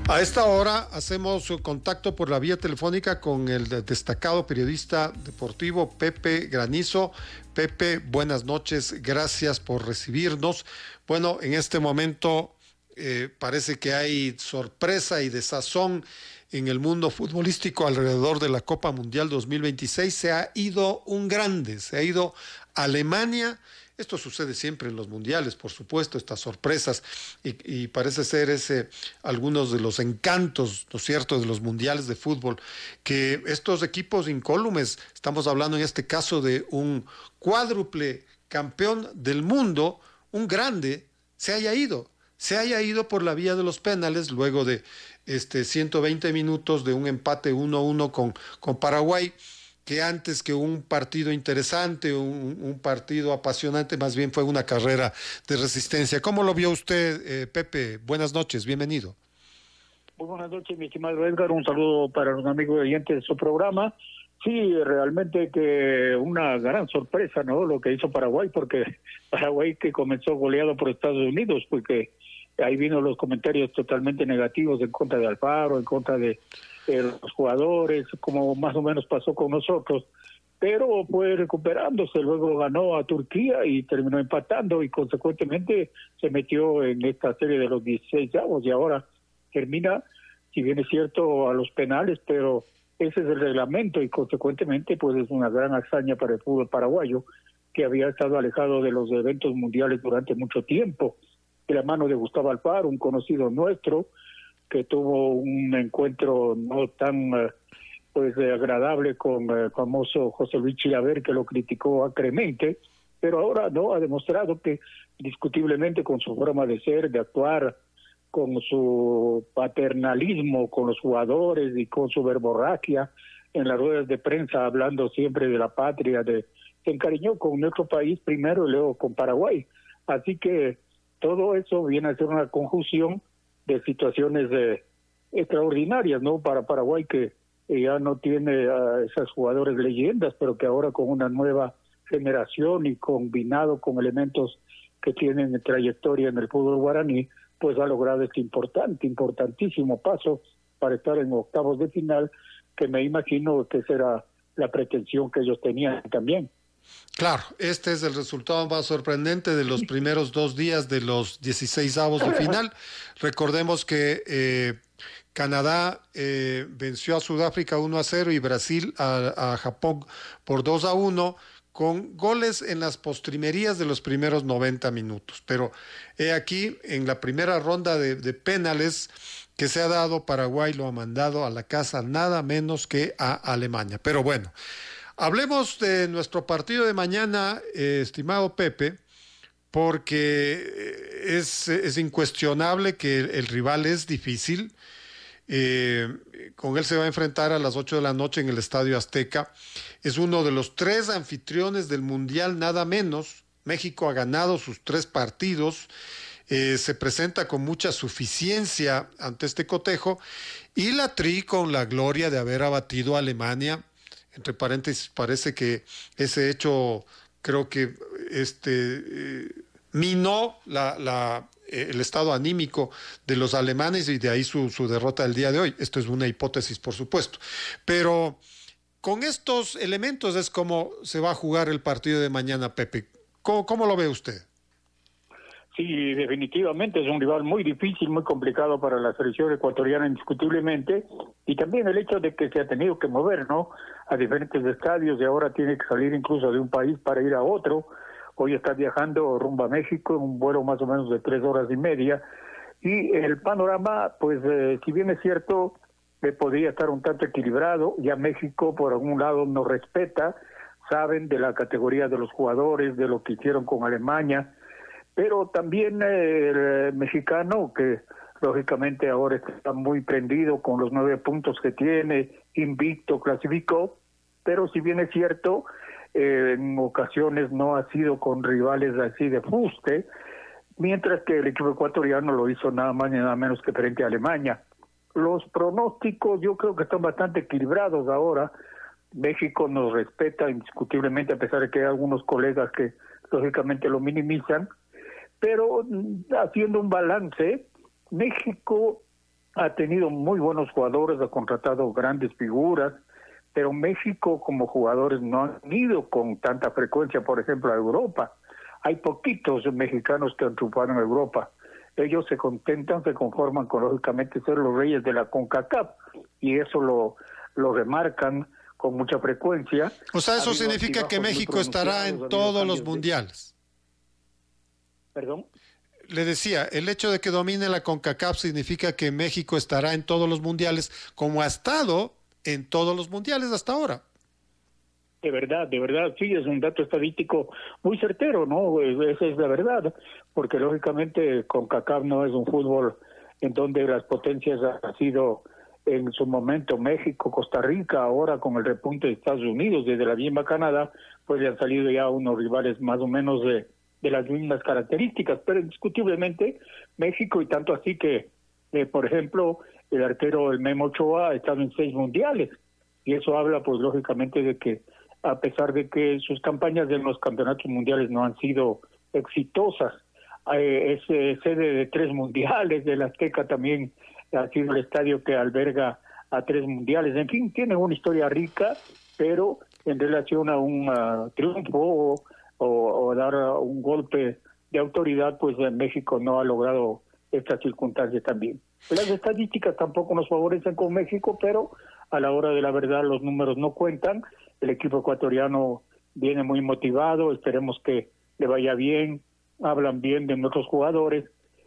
A esta hora hacemos contacto por la vía telefónica con el destacado periodista deportivo Pepe Granizo. Pepe, buenas noches, gracias por recibirnos. Bueno, en este momento parece que hay sorpresa y desazón en el mundo futbolístico alrededor de la Copa Mundial 2026. Se ha ido un grande, se ha ido Alemania. Esto sucede siempre en los mundiales, por supuesto, estas sorpresas, y parece ser algunos de los encantos, ¿no es cierto?, de los mundiales de fútbol, que estos equipos incólumes, estamos hablando en este caso de un cuádruple campeón del mundo, un grande, se haya ido por la vía de los penales, luego de 120 minutos de un empate 1-1 con Paraguay, que antes que un partido interesante, un partido apasionante, más bien fue una carrera de resistencia. ¿Cómo lo vio usted, Pepe? Buenas noches, bienvenido. Muy buenas noches, mi estimado Edgar, un saludo para los amigos oyentes de su programa. Sí, realmente que una gran sorpresa, ¿no?, lo que hizo Paraguay, porque Paraguay que comenzó goleado por Estados Unidos, porque ahí vino los comentarios totalmente negativos en contra de Alfaro, en contra de los jugadores, como más o menos pasó con nosotros, pero fue recuperándose, luego ganó a Turquía y terminó empatando y consecuentemente se metió en esta serie de los 16 avos y ahora termina, si bien es cierto, a los penales, pero ese es el reglamento y consecuentemente pues es una gran hazaña para el fútbol paraguayo, que había estado alejado de los eventos mundiales durante mucho tiempo, de la mano de Gustavo Alfaro, un conocido nuestro, que tuvo un encuentro no tan agradable con el famoso José Luis Chilaver, que lo criticó acremente, pero ahora no ha demostrado que indiscutiblemente con su forma de ser, de actuar, con su paternalismo con los jugadores y con su verborragia en las ruedas de prensa, hablando siempre de la patria, se encariñó con nuestro país primero y luego con Paraguay. Así que todo eso viene a ser una conjunción de situaciones extraordinarias, ¿no?, para Paraguay, que ya no tiene a esos jugadores leyendas, pero que ahora con una nueva generación y combinado con elementos que tienen trayectoria en el fútbol guaraní, pues ha logrado este importantísimo paso para estar en octavos de final, que me imagino que será la pretensión que ellos tenían también. Claro, este es el resultado más sorprendente de los primeros 2 días de los 16avos de final. Recordemos que Canadá venció a Sudáfrica 1-0 y Brasil a Japón por 2-1, con goles en las postrimerías de los primeros 90 minutos. Pero aquí, en la primera ronda de penales que se ha dado, Paraguay lo ha mandado a la casa nada menos que a Alemania. Pero bueno, hablemos de nuestro partido de mañana, estimado Pepe, porque es incuestionable que el rival es difícil. Con él se va a enfrentar a las 8 de la noche en el Estadio Azteca. Es uno de los 3 anfitriones del Mundial, nada menos. México ha ganado sus 3 partidos. Se presenta con mucha suficiencia ante este cotejo, y la Tri con la gloria de haber abatido a Alemania. Entre paréntesis, parece que ese hecho creo que minó el estado anímico de los alemanes, y de ahí su derrota del día de hoy. Esto es una hipótesis, por supuesto. Pero con estos elementos es como se va a jugar el partido de mañana, Pepe. ¿Cómo lo ve usted? Sí, definitivamente es un rival muy difícil, muy complicado para la selección ecuatoriana, indiscutiblemente, y también el hecho de que se ha tenido que mover, ¿no?, a diferentes estadios, y ahora tiene que salir incluso de un país para ir a otro. Hoy está viajando rumbo a México en un vuelo más o menos de 3 horas y media, y el panorama, pues si bien es cierto, podría estar un tanto equilibrado. Ya México por algún lado nos respeta, saben de la categoría de los jugadores, de lo que hicieron con Alemania, pero también el mexicano, que lógicamente ahora está muy prendido con los 9 puntos que tiene, invicto, clasificó, pero si bien es cierto, en ocasiones no ha sido con rivales así de fuste, mientras que el equipo ecuatoriano lo hizo nada más ni nada menos que frente a Alemania. Los pronósticos yo creo que están bastante equilibrados ahora. México nos respeta indiscutiblemente, a pesar de que hay algunos colegas que lógicamente lo minimizan, pero haciendo un balance, México ha tenido muy buenos jugadores, ha contratado grandes figuras, pero México como jugadores no han ido con tanta frecuencia, por ejemplo, a Europa. Hay poquitos mexicanos que han triunfado en Europa. Ellos se contentan, se conforman con, lógicamente, ser los reyes de la CONCACAF, y eso lo remarcan con mucha frecuencia. O sea, eso significa que México estará en todos los mundiales. ¿Perdón? Le decía, el hecho de que domine la CONCACAF significa que México estará en todos los mundiales, como ha estado en todos los mundiales hasta ahora. De verdad, sí, es un dato estadístico muy certero, ¿no? Esa es la verdad, porque lógicamente CONCACAF no es un fútbol en donde las potencias han sido en su momento México, Costa Rica, ahora con el repunte de Estados Unidos, desde la misma Canadá, pues le han salido ya unos rivales más o menos de las mismas características, pero indiscutiblemente México, y tanto así que, por ejemplo, el arquero el Memo Ochoa ha estado en 6 mundiales, y eso habla pues lógicamente de que a pesar de que sus campañas en los campeonatos mundiales no han sido exitosas, es sede de 3 mundiales, del Azteca también ha sido el estadio que alberga a 3 mundiales, en fin, tiene una historia rica, pero en relación a un triunfo o dar un golpe de autoridad, pues en México no ha logrado estas circunstancias también. Las estadísticas tampoco nos favorecen con México, pero a la hora de la verdad los números no cuentan. El equipo ecuatoriano viene muy motivado, esperemos que le vaya bien, hablan bien de nuestros jugadores,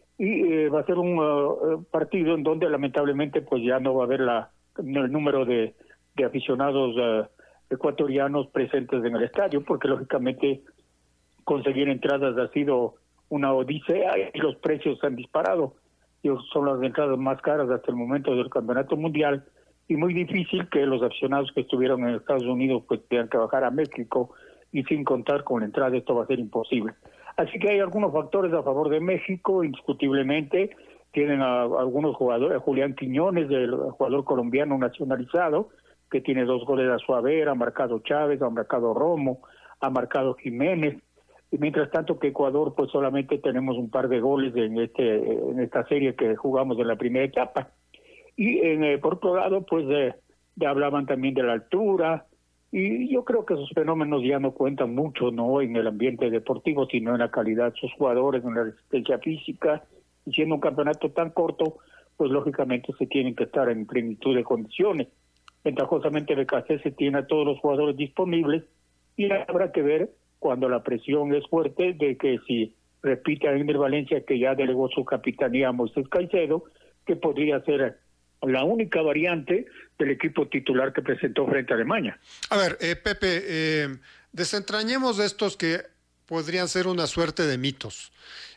y va a ser un partido en donde lamentablemente pues ya no va a haber el número de aficionados ecuatorianos presentes en el estadio, porque lógicamente conseguir entradas ha sido una odisea y los precios se han disparado. Son las entradas más caras hasta el momento del campeonato mundial, y muy difícil que los aficionados que estuvieron en Estados Unidos pues tengan que bajar a México, y sin contar con la entrada esto va a ser imposible. Así que hay algunos factores a favor de México, indiscutiblemente. Tienen a algunos jugadores, Julián Quiñones, el jugador colombiano nacionalizado, que tiene 2 goles a su haber, ha marcado Chávez, ha marcado Romo, ha marcado Jiménez, y mientras tanto que Ecuador pues solamente tenemos un par de goles en esta serie que jugamos en la primera etapa. Y por otro lado pues hablaban también de la altura, y yo creo que esos fenómenos ya no cuentan mucho, no en el ambiente deportivo, sino en la calidad de sus jugadores, en la resistencia física, y siendo un campeonato tan corto, pues lógicamente se tienen que estar en plenitud de condiciones. Ventajosamente BKC tiene a todos los jugadores disponibles, y habrá que ver cuando la presión es fuerte de que si repite a Ender Valencia, que ya delegó su capitanía a Moisés Caicedo, que podría ser la única variante del equipo titular que presentó frente a Alemania. A ver, Pepe, desentrañemos estos que podrían ser una suerte de mitos.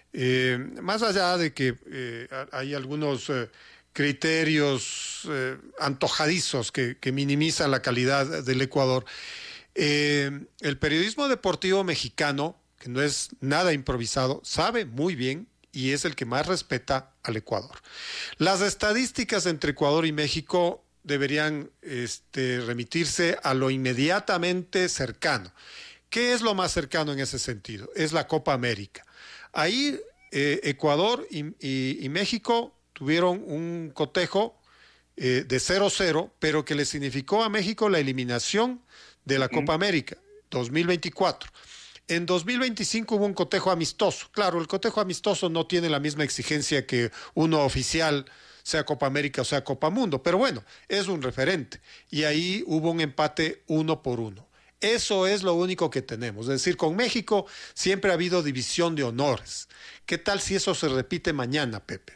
Más allá de que hay algunos criterios antojadizos que minimizan la calidad del Ecuador, el periodismo deportivo mexicano, que no es nada improvisado, sabe muy bien y es el que más respeta al Ecuador. Las estadísticas entre Ecuador y México deberían remitirse a lo inmediatamente cercano. ¿Qué es lo más cercano en ese sentido? Es la Copa América. Ahí Ecuador y México tuvieron un cotejo de 0-0, pero que le significó a México la eliminación de la Copa América 2024. En 2025 hubo un cotejo amistoso. Claro, el cotejo amistoso no tiene la misma exigencia que uno oficial, sea Copa América o sea Copa Mundo, pero bueno, es un referente. Y ahí hubo un empate 1-1. Eso es lo único que tenemos. Es decir, con México siempre ha habido división de honores. ¿Qué tal si eso se repite mañana, Pepe?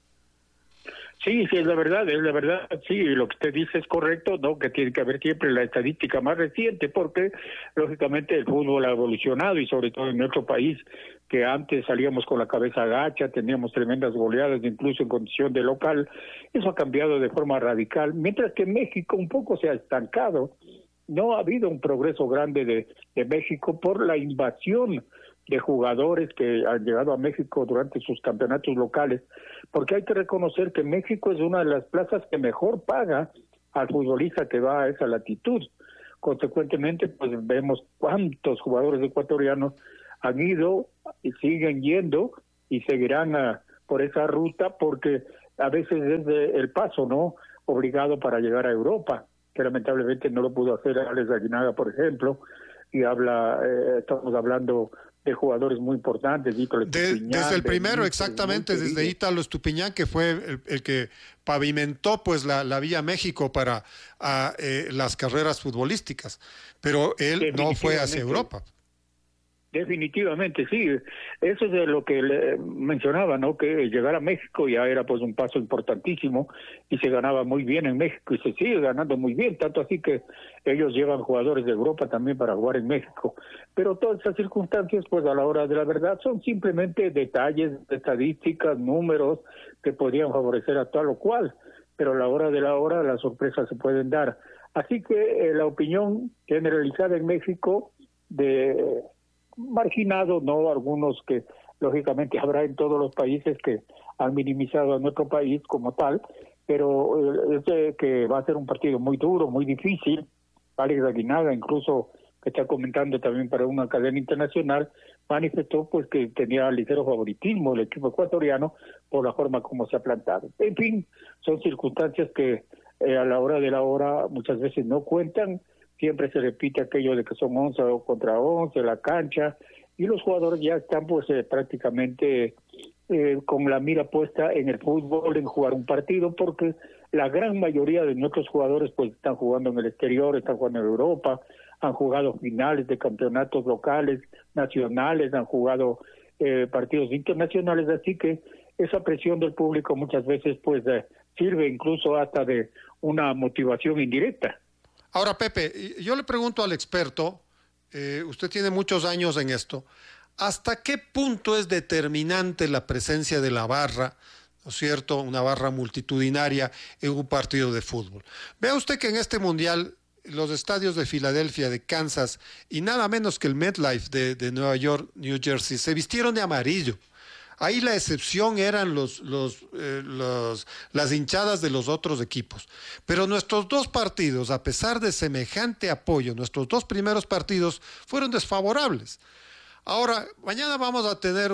Sí, es la verdad, sí, lo que usted dice es correcto, ¿no? Que tiene que haber siempre la estadística más reciente, porque lógicamente el fútbol ha evolucionado, y sobre todo en nuestro país, que antes salíamos con la cabeza agacha, teníamos tremendas goleadas, incluso en condición de local, eso ha cambiado de forma radical, mientras que México un poco se ha estancado. No ha habido un progreso grande de México por la invasión de jugadores que han llegado a México durante sus campeonatos locales, porque hay que reconocer que México es una de las plazas que mejor paga al futbolista que va a esa latitud. Consecuentemente, pues vemos cuántos jugadores ecuatorianos han ido y siguen yendo y seguirán por esa ruta, porque a veces es el paso, ¿no? Obligado para llegar a Europa, que lamentablemente no lo pudo hacer Alex Aguinaga, por ejemplo, y estamos hablando de jugadores muy importantes, Ítalo Estupiñán. Desde el primero, exactamente, desde Ítalo Estupiñán, que fue el que pavimentó pues la vía México para las carreras futbolísticas, pero él no fue hacia Europa. Definitivamente, sí. Eso es de lo que le mencionaba, ¿no? Que llegar a México ya era pues un paso importantísimo y se ganaba muy bien en México y se sigue ganando muy bien, tanto así que ellos llevan jugadores de Europa también para jugar en México. Pero todas esas circunstancias, pues a la hora de la verdad, son simplemente detalles, estadísticas, números que podrían favorecer a tal o cual, pero a la hora de la hora las sorpresas se pueden dar. Así que la opinión generalizada en México de marginados, ¿no? Algunos que lógicamente habrá en todos los países que han minimizado a nuestro país como tal, pero es que va a ser un partido muy duro, muy difícil. Alex Aguinaga, incluso que está comentando también para una cadena internacional, manifestó pues que tenía ligero favoritismo el equipo ecuatoriano por la forma como se ha plantado. En fin, son circunstancias que a la hora de la hora muchas veces no cuentan. Siempre se repite aquello de que son 11 contra 11, la cancha, y los jugadores ya están pues prácticamente con la mira puesta en el fútbol, en jugar un partido, porque la gran mayoría de nuestros jugadores pues están jugando en el exterior, están jugando en Europa, han jugado finales de campeonatos locales, nacionales, han jugado partidos internacionales, así que esa presión del público muchas veces pues sirve incluso hasta de una motivación indirecta. Ahora, Pepe, yo le pregunto al experto, usted tiene muchos años en esto, ¿hasta qué punto es determinante la presencia de la barra, ¿no es cierto?, una barra multitudinaria en un partido de fútbol? Vea usted que en este mundial los estadios de Filadelfia, de Kansas y nada menos que el MetLife de Nueva York, New Jersey, se vistieron de amarillo. Ahí la excepción eran las hinchadas de los otros equipos. Pero nuestros dos partidos, a pesar de semejante apoyo, nuestros dos primeros partidos fueron desfavorables. Ahora, mañana vamos a tener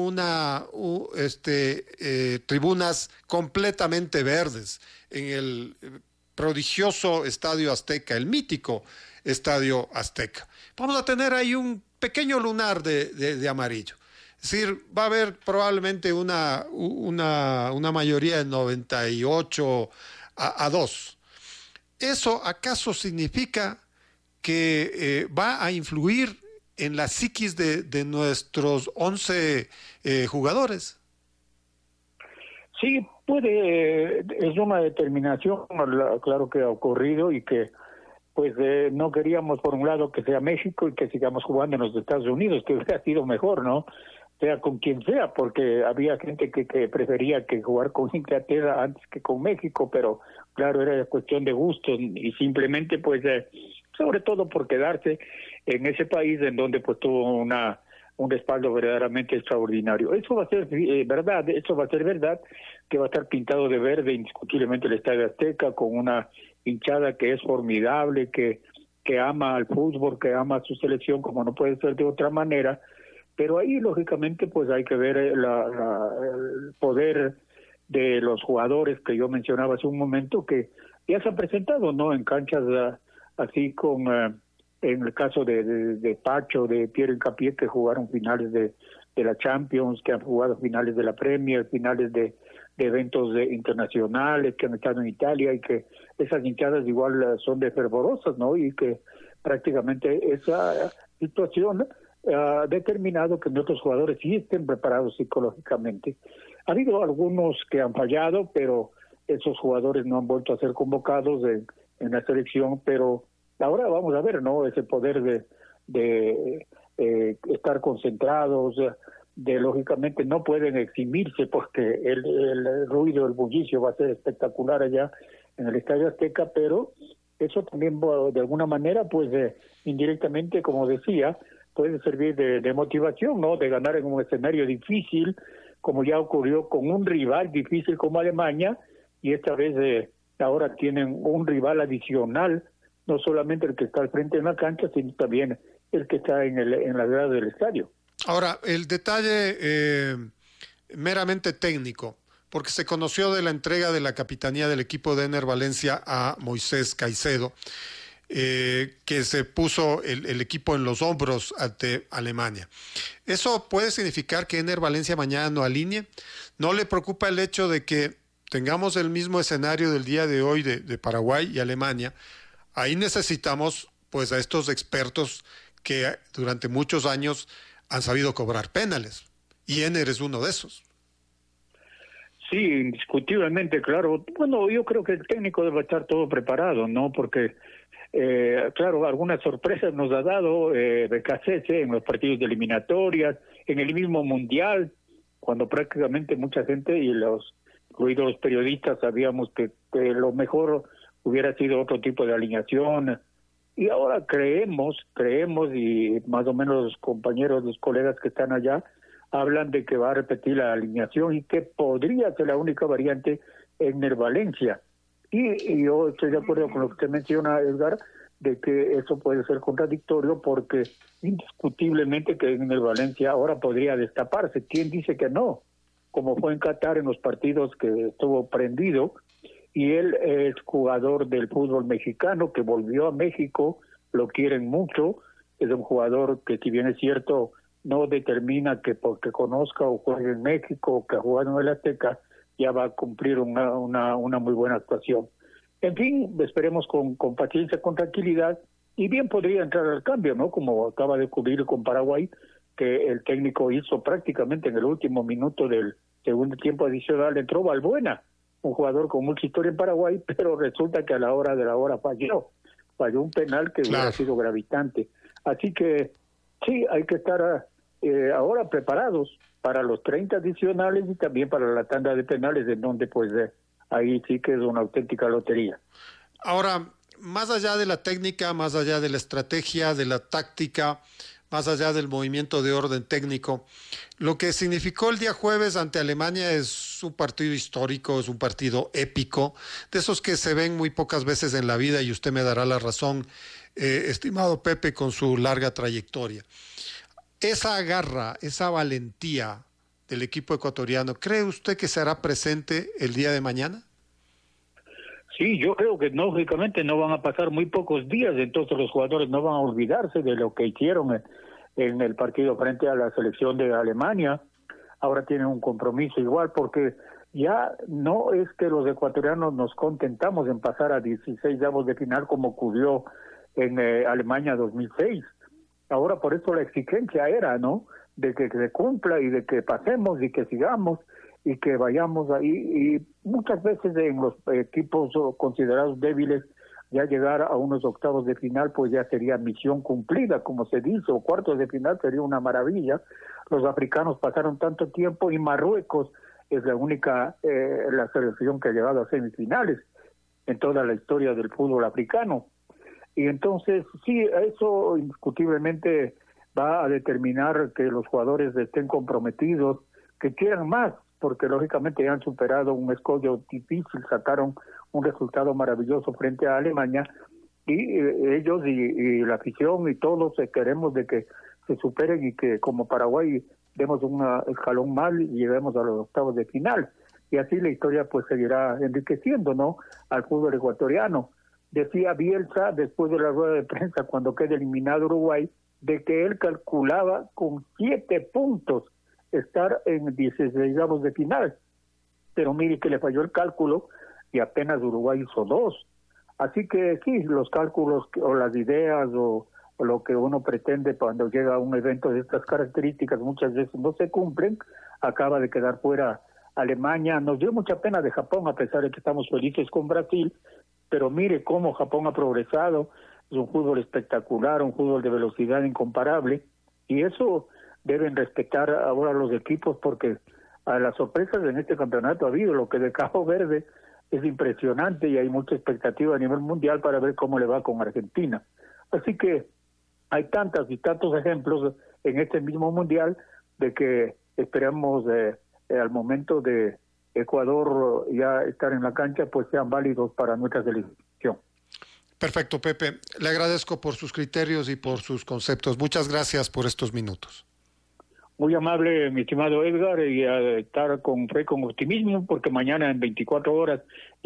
tribunas completamente verdes en el prodigioso Estadio Azteca, el mítico Estadio Azteca. Vamos a tener ahí un pequeño lunar de amarillo. Es decir, va a haber probablemente una mayoría de 98 a 2. ¿Eso acaso significa que va a influir en la psiquis de nuestros 11 jugadores? Sí, puede, es una determinación, claro que ha ocurrido y que pues no queríamos por un lado que sea México y que sigamos jugando en los Estados Unidos, que hubiera sido mejor, ¿no? Sea con quien sea, porque había gente que prefería que jugar con Inglaterra antes que con México, pero claro, era cuestión de gusto y simplemente pues sobre todo por quedarse en ese país en donde pues tuvo un respaldo verdaderamente extraordinario. Eso va a ser verdad, que va a estar pintado de verde indiscutiblemente el Estadio Azteca con una hinchada que es formidable, que ama al fútbol, que ama a su selección como no puede ser de otra manera. Pero ahí, lógicamente, pues hay que ver el poder de los jugadores que yo mencionaba hace un momento, que ya se han presentado, ¿no? En canchas así en el caso de Pacho, de Piero Hincapié, que jugaron finales de la Champions, que han jugado finales de la Premier, finales de eventos internacionales, que han estado en Italia, y que esas hinchadas igual son de fervorosas, ¿no? Y que prácticamente esa situación ha determinado que nuestros jugadores sí estén preparados psicológicamente. Ha habido algunos que han fallado, pero esos jugadores no han vuelto a ser convocados en la selección, pero ahora vamos a ver, ¿no? Ese poder de estar concentrados, de lógicamente no pueden eximirse porque el ruido, el bullicio va a ser espectacular allá en el Estadio Azteca, pero eso también de alguna manera, pues indirectamente, como decía, puede servir de motivación, ¿no? De ganar en un escenario difícil, como ya ocurrió con un rival difícil como Alemania, y esta vez ahora tienen un rival adicional, no solamente el que está al frente en la cancha, sino también el que está en la grada del estadio. Ahora, el detalle meramente técnico. porque se conoció de la entrega de la capitanía del equipo de Ener Valencia a Moisés Caicedo, que se puso el equipo en los hombros ante Alemania. ¿Eso puede significar que Ener Valencia mañana no alinee? ¿No le preocupa el hecho de que tengamos el mismo escenario del día de hoy de Paraguay y Alemania? Ahí necesitamos pues a estos expertos que durante muchos años han sabido cobrar penales, y Ener es uno de esos. Sí, indiscutiblemente, claro. Bueno, yo creo que el técnico debe estar todo preparado, ¿no? Porque, claro, algunas sorpresas nos ha dado Becasese en los partidos de eliminatorias, en el mismo Mundial, cuando prácticamente mucha gente y incluidos los periodistas, sabíamos que lo mejor hubiera sido otro tipo de alineación. Y ahora creemos, y más o menos los compañeros, los colegas que están allá, hablan de que va a repetir la alineación y que podría ser la única variante en el Valencia. Y yo estoy de acuerdo con lo que usted menciona, Edgar, de que eso puede ser contradictorio porque indiscutiblemente que en el Valencia ahora podría destaparse. ¿Quién dice que no? Como fue en Qatar en los partidos que estuvo prendido, y él es jugador del fútbol mexicano que volvió a México, lo quieren mucho, es un jugador que, si bien es cierto, no determina que porque conozca o juegue en México o que ha jugado en el Azteca ya va a cumplir una muy buena actuación. En fin, esperemos con paciencia, con tranquilidad, y bien podría entrar al cambio, ¿no? Como acaba de ocurrir con Paraguay, que el técnico hizo prácticamente en el último minuto del segundo tiempo adicional, entró Balbuena, un jugador con mucha historia en Paraguay, pero resulta que a la hora de la hora falló un penal que hubiera sido gravitante. Así que sí, hay que estar ahora preparados para los 30 adicionales y también para la tanda de penales, en donde pues ahí sí que es una auténtica lotería. Ahora, más allá de la técnica, más allá de la estrategia, de la táctica, más allá del movimiento de orden técnico, lo que significó el día jueves ante Alemania es un partido histórico, es un partido épico, de esos que se ven muy pocas veces en la vida, y usted me dará la razón, estimado Pepe, con su larga trayectoria. Esa garra, esa valentía del equipo ecuatoriano, ¿cree usted que será presente el día de mañana? Sí, yo creo que lógicamente no van a pasar muy pocos días, entonces los jugadores no van a olvidarse de lo que hicieron en el partido frente a la selección de Alemania. Ahora tienen un compromiso igual, porque ya no es que los ecuatorianos nos contentamos en pasar a 16avos de final como ocurrió en Alemania 2006. Ahora por eso la exigencia era, ¿no?, de que se cumpla y de que pasemos y que sigamos y que vayamos ahí. Y muchas veces en los equipos considerados débiles, ya llegar a unos octavos de final pues ya sería misión cumplida, como se dice, o cuartos de final sería una maravilla. Los africanos pasaron tanto tiempo y Marruecos es la única la selección que ha llegado a semifinales en toda la historia del fútbol africano. Y entonces sí, eso indiscutiblemente va a determinar que los jugadores estén comprometidos, que quieran más, porque lógicamente ya han superado un escollo difícil, sacaron un resultado maravilloso frente a Alemania, y ellos y la afición y todos queremos de que se superen y que como Paraguay demos un escalón mal y lleguemos a los octavos de final, y así la historia pues seguirá enriqueciendo, ¿no?, al fútbol ecuatoriano. Decía Bielsa después de la rueda de prensa cuando queda eliminado Uruguay, de que él calculaba con 7 puntos estar en 16avos de final, pero mire que le falló el cálculo y apenas Uruguay hizo 2. Así que sí, los cálculos o las ideas o lo que uno pretende cuando llega a un evento de estas características muchas veces no se cumplen. Acaba de quedar fuera Alemania. Nos dio mucha pena de Japón, a pesar de que estamos felices con Brasil, pero mire cómo Japón ha progresado. Es un fútbol espectacular, un fútbol de velocidad incomparable, y eso deben respetar ahora los equipos, porque a las sorpresas en este campeonato ha habido. Lo que de Cabo Verde es impresionante y hay mucha expectativa a nivel mundial para ver cómo le va con Argentina. Así que hay tantas y tantos ejemplos en este mismo mundial de que esperamos al momento de Ecuador ya estar en la cancha, pues sean válidos para nuestra selección. Perfecto, Pepe. Le agradezco por sus criterios y por sus conceptos. Muchas gracias por estos minutos. Muy amable, mi estimado Edgar, y a estar con optimismo, porque mañana en 24 horas